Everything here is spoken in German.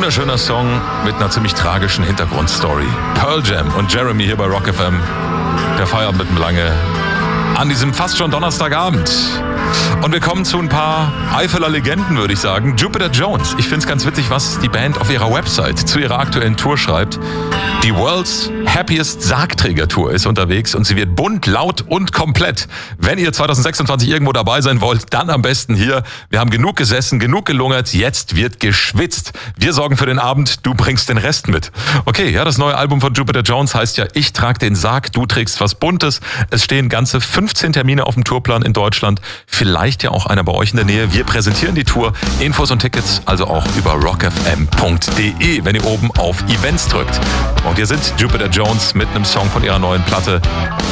wunderschöner Song mit einer ziemlich tragischen Hintergrundstory. Pearl Jam und Jeremy hier bei Rock FM. Der Feierabend mit dem Lange an diesem fast schon Donnerstagabend. Und wir kommen zu ein paar Eifeler Legenden, würde ich sagen. Jupiter Jones. Ich finde es ganz witzig, was die Band auf ihrer Website zu ihrer aktuellen Tour schreibt. Die World's Happiest Sargträger-Tour ist unterwegs und sie wird bunt, laut und komplett. Wenn ihr 2026 irgendwo dabei sein wollt, dann am besten hier. Wir haben genug gesessen, genug gelungert, jetzt wird geschwitzt. Wir sorgen für den Abend, du bringst den Rest mit. Okay, ja, das neue Album von Jupiter Jones heißt ja Ich trag den Sarg, du trägst was Buntes. Es stehen ganze 15 Termine auf dem Tourplan in Deutschland. Vielleicht ja auch einer bei euch in der Nähe. Wir präsentieren die Tour. Infos und Tickets also auch über rockfm.de, wenn ihr oben auf Events drückt. Und hier sind Jupiter Jones mit einem Song von ihrer neuen Platte